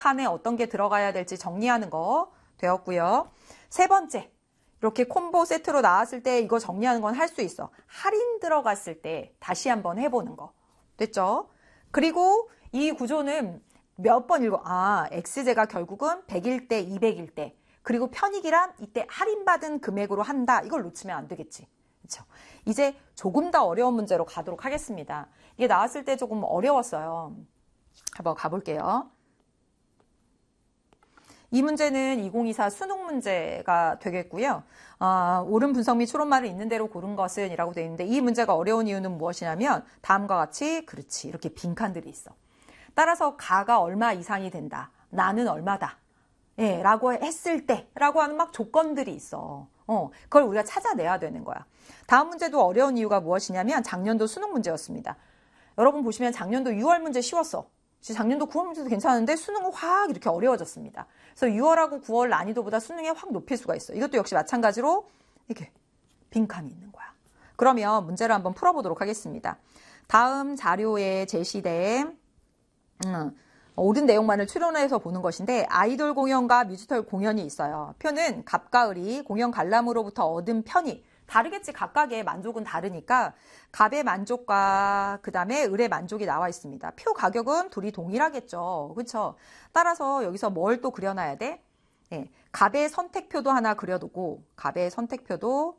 칸에 어떤 게 들어가야 될지 정리하는 거 되었고요. 세 번째, 이렇게 콤보 세트로 나왔을 때 이거 정리하는 건 할 수 있어. 할인 들어갔을 때 다시 한번 해보는 거. 됐죠? 그리고 이 구조는 몇 번 XJ가 결국은 100일 때, 200일 때. 그리고 편익이란 이때 할인받은 금액으로 한다. 이걸 놓치면 안 되겠지. 그렇죠? 이제 조금 더 어려운 문제로 가도록 하겠습니다. 이게 나왔을 때 조금 어려웠어요. 한번 가볼게요. 이 문제는 2024 수능 문제가 되겠고요. 옳은 분석 및 추론말을 있는 대로 고른 것은 이라고 되어 있는데 이 문제가 어려운 이유는 무엇이냐면 다음과 같이 그렇지 이렇게 빈칸들이 있어. 따라서 가가 얼마 이상이 된다. 나는 얼마다. 예, 라고 했을 때 라고 하는 막 조건들이 있어. 그걸 우리가 찾아내야 되는 거야. 다음 문제도 어려운 이유가 무엇이냐면 작년도 수능 문제였습니다. 여러분 보시면 작년도 6월 문제 쉬웠어. 작년도 9월 문제도 괜찮은데 수능은 확 이렇게 어려워졌습니다. 그래서 6월하고 9월 난이도보다 수능에 확 높일 수가 있어. 이것도 역시 마찬가지로 이렇게 빈칸이 있는 거야. 그러면 문제를 한번 풀어보도록 하겠습니다. 다음 자료에 제시된 옳은 내용만을 추론해서 보는 것인데 아이돌 공연과 뮤지컬 공연이 있어요. 표는 갑과 을이 공연 관람으로부터 얻은 편익. 다르겠지. 각각의 만족은 다르니까 갑의 만족과 그 다음에 을의 만족이 나와 있습니다. 표 가격은 둘이 동일하겠죠. 그렇죠? 따라서 여기서 뭘 또 그려놔야 돼? 예, 갑의 선택표도 하나 그려두고 갑의 선택표도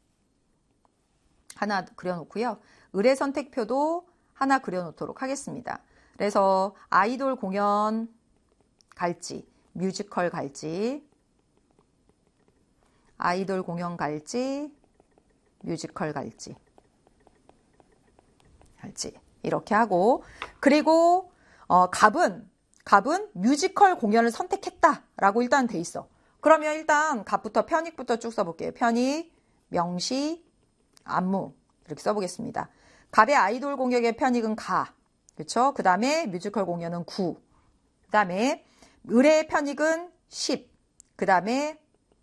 하나 그려놓고요. 을의 선택표도 하나 그려놓도록 하겠습니다. 그래서 아이돌 공연 갈지 뮤지컬 갈지 아이돌 공연 갈지 뮤지컬 갈지 이렇게 하고 그리고 갑은 뮤지컬 공연을 선택했다라고 일단 돼 있어. 그러면 일단 갑부터 편익부터 쭉 써볼게요. 편익, 명시, 안무 이렇게 써보겠습니다. 갑의 아이돌 공연의 편익은 가. 그렇죠? 그 다음에 뮤지컬 공연은 9. 그 다음에 을의 편익은 10. 그 다음에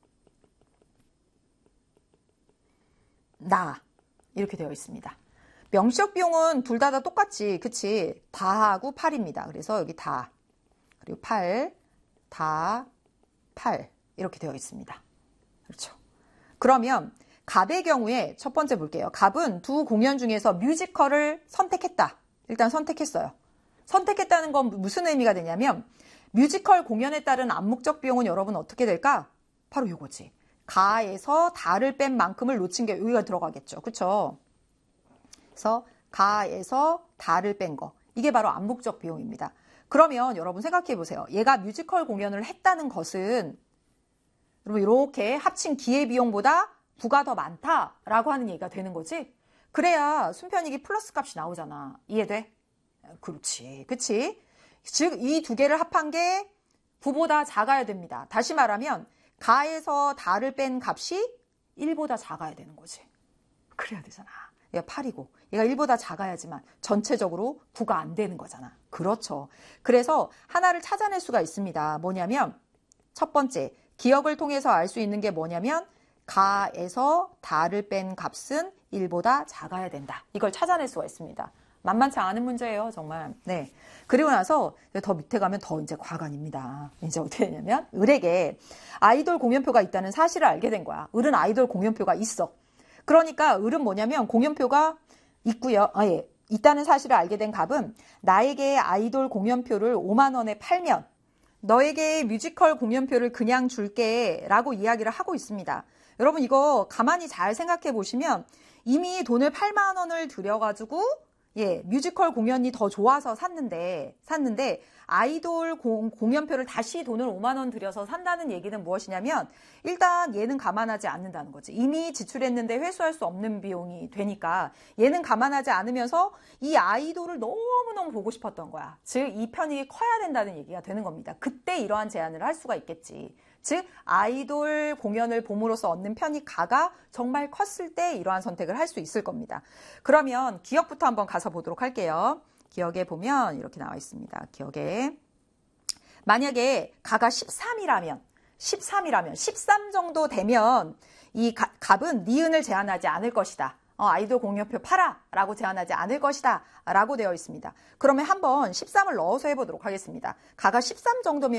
나 이렇게 되어 있습니다. 명시적 비용은 둘 다 똑같지. 그치? 다하고 8입니다. 그래서 여기 다 그리고 8, 다, 8 이렇게 되어 있습니다. 그렇죠? 그러면 갑의 경우에 첫 번째 볼게요. 갑은 두 공연 중에서 뮤지컬을 선택했다. 일단 선택했어요. 선택했다는 건 무슨 의미가 되냐면 뮤지컬 공연에 따른 암묵적 비용은 여러분 어떻게 될까? 바로 요거지. 가에서 다를 뺀 만큼을 놓친 게 여기가 들어가겠죠. 그렇죠? 그래서 가에서 다를 뺀 거. 이게 바로 암묵적 비용입니다. 그러면 여러분 생각해 보세요. 얘가 뮤지컬 공연을 했다는 것은 여러분 이렇게 합친 기회비용보다 부가 더 많다라고 하는 얘기가 되는 거지. 그래야 순편익이 플러스 값이 나오잖아. 이해돼? 그렇지. 그치? 즉 이 두 개를 합한 게 부보다 작아야 됩니다. 다시 말하면 가에서 다를 뺀 값이 1보다 작아야 되는 거지. 그래야 되잖아. 얘가 8이고 얘가 1보다 작아야지만 전체적으로 9가 안 되는 거잖아. 그렇죠. 그래서 하나를 찾아낼 수가 있습니다. 뭐냐면 첫 번째 기억을 통해서 알 수 있는 게 뭐냐면 가에서 다를 뺀 값은 1보다 작아야 된다. 이걸 찾아낼 수가 있습니다. 만만치 않은 문제예요, 정말. 네. 그리고 나서 더 밑에 가면 더 이제 과관입니다. 이제 어떻게 되냐면 을에게 아이돌 공연표가 있다는 사실을 알게 된 거야. 을은 아이돌 공연표가 있어. 그러니까 을은 뭐냐면 공연표가 있고요. 있다는 사실을 알게 된 갑은 나에게 아이돌 공연표를 5만 원에 팔면 너에게 뮤지컬 공연표를 그냥 줄게 라고 이야기를 하고 있습니다. 여러분 이거 가만히 잘 생각해 보시면 이미 돈을 8만 원을 들여가지고 뮤지컬 공연이 더 좋아서 샀는데 아이돌 공연표를 다시 돈을 5만 원 들여서 산다는 얘기는 무엇이냐면 일단 얘는 감안하지 않는다는 거지. 이미 지출했는데 회수할 수 없는 비용이 되니까 얘는 감안하지 않으면서 이 아이돌을 너무너무 보고 싶었던 거야. 즉 이 편익이 커야 된다는 얘기가 되는 겁니다. 그때 이러한 제안을 할 수가 있겠지. 즉 아이돌 공연을 봄으로써 얻는 편익 가가 정말 컸을 때 이러한 선택을 할 수 있을 겁니다. 그러면 기억부터 한번 가서 보도록 할게요. 기억에 보면 이렇게 나와 있습니다. 기억에 만약에 가가 13이라면 13 정도 되면 이 갑은 니은을 제한하지 않을 것이다. 아이돌 공연표 팔아 라고 제한하지 않을 것이다 라고 되어 있습니다. 그러면 한번 13을 넣어서 해보도록 하겠습니다. 가가 13 정도면